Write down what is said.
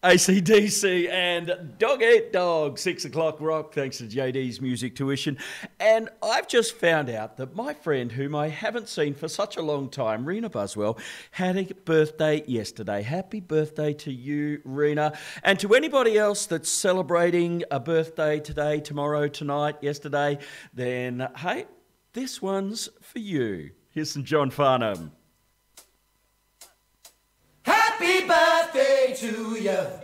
AC/DC and Dog Eat Dog, 6 o'clock rock, thanks to JD's Music Tuition. And I've just found out that my friend, whom I haven't seen for such a long time, Rena Buswell, had a birthday yesterday. Happy birthday to you, Rena. And to anybody else that's celebrating a birthday today, tomorrow, tonight, yesterday, then, hey, this one's for you. Here's some John Farnham. Happy birthday to you.